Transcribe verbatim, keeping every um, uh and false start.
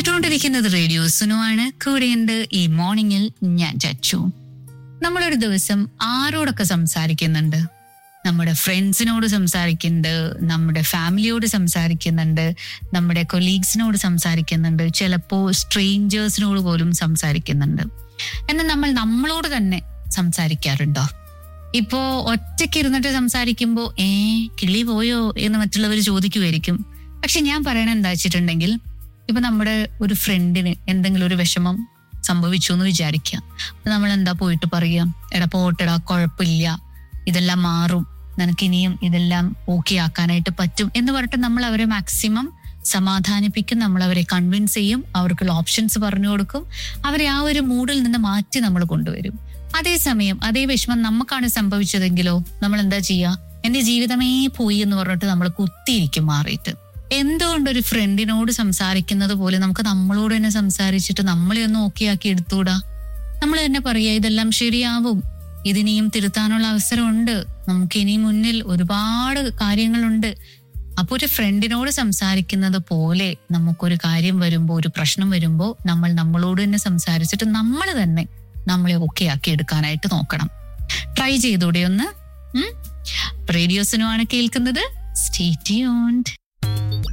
കേട്ടുകൊണ്ടിരിക്കുന്നത് റേഡിയോ സുനുവാണ്. കൂടെയുണ്ട് ഈ മോർണിംഗിൽ ഞാൻ ചച്ചു. നമ്മളൊരു ദിവസം ആരോടൊക്കെ സംസാരിക്കുന്നുണ്ട്? നമ്മുടെ ഫ്രണ്ട്സിനോട് സംസാരിക്കുന്നുണ്ട്, നമ്മുടെ ഫാമിലിയോട് സംസാരിക്കുന്നുണ്ട്, നമ്മുടെ കൊലീഗ്സിനോട് സംസാരിക്കുന്നുണ്ട്, ചിലപ്പോൾ സ്ട്രേഞ്ചേഴ്സിനോട് പോലും സംസാരിക്കുന്നുണ്ട്. എന്നാൽ നമ്മൾ നമ്മളോട് തന്നെ സംസാരിക്കാറുണ്ടോ? ഇപ്പോ ഒറ്റയ്ക്ക് ഇരുന്നിട്ട് സംസാരിക്കുമ്പോ ഏ കിളി പോയോ എന്ന് മറ്റുള്ളവർ ചോദിക്കുമായിരിക്കും. പക്ഷെ ഞാൻ പറയണ എന്താ വെച്ചിട്ടുണ്ടെങ്കിൽ, ഇപ്പൊ നമ്മുടെ ഒരു ഫ്രണ്ടിന് എന്തെങ്കിലും ഒരു വിഷമം സംഭവിച്ചു എന്ന് വിചാരിക്കുക. അപ്പൊ നമ്മൾ എന്താ പോയിട്ട് പറയാ, എടാ പോട്ടെടാ, കുഴപ്പമില്ല, ഇതെല്ലാം മാറും, നിനക്കിനിയും ഇതെല്ലാം ഓക്കെ ആക്കാനായിട്ട് പറ്റും എന്ന് പറഞ്ഞിട്ട് നമ്മൾ അവരെ മാക്സിമം സമാധാനിപ്പിക്കും, നമ്മൾ അവരെ കൺവിൻസ് ചെയ്യും, അവർക്കുള്ള ഓപ്ഷൻസ് പറഞ്ഞു കൊടുക്കും, അവരെ ആ ഒരു മൂഡിൽ നിന്ന് മാറ്റി നമ്മൾ കൊണ്ടുവരും. അതേസമയം അതേ വിഷമം നമുക്കാണ് സംഭവിച്ചതെങ്കിലോ നമ്മൾ എന്താ ചെയ്യാ? എന്റെ ജീവിതമേ പോയി എന്ന് പറഞ്ഞിട്ട് നമ്മൾ കുത്തിയിരിക്കും മാറിയിട്ട്. എന്തുകൊണ്ടൊരു ഫ്രണ്ടിനോട് സംസാരിക്കുന്നത് പോലെ നമുക്ക് നമ്മളോട് തന്നെ സംസാരിച്ചിട്ട് നമ്മളെ ഒന്ന് ഓക്കെ ആക്കി എടുത്തൂടാ? നമ്മൾ തന്നെ പറയാ, ഇതെല്ലാം ശരിയാവും, ഇതിനെയും തിരുത്താനുള്ള അവസരമുണ്ട്, നമുക്ക് ഇനി മുന്നിൽ ഒരുപാട് കാര്യങ്ങളുണ്ട്. അപ്പൊ ഒരു ഫ്രണ്ടിനോട് സംസാരിക്കുന്നത് പോലെ നമുക്കൊരു കാര്യം വരുമ്പോ, ഒരു പ്രശ്നം വരുമ്പോ നമ്മൾ നമ്മളോട് തന്നെ സംസാരിച്ചിട്ട് നമ്മൾ തന്നെ നമ്മളെ ഓക്കെ ആക്കി എടുക്കാനായിട്ട് നോക്കണം. ട്രൈ ചെയ്തൂടെ ഒന്ന്? റേഡിയോ സുനുവാണ് കേൾക്കുന്നത്. Stay tuned.